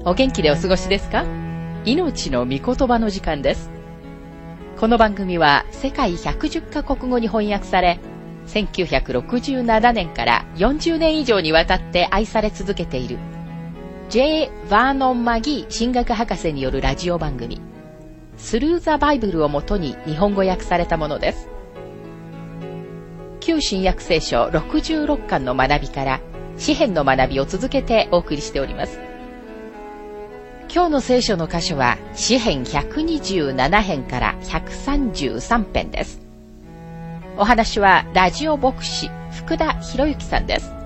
お元気でお過ごしですか？命の御言葉の時間です。この番組は世界110カ国語に翻訳され、1967年から40年以上にわたって愛され続けている J. バーノン・マギー神学博士によるラジオ番組スルー・ザ・バイブルをもとに日本語訳されたものです。旧新約聖書66巻の学びから詩編の学びを続けてお送りしております。今日の聖書の箇所は詩編127編から133編です。お話はラジオ牧師福田博之さんです。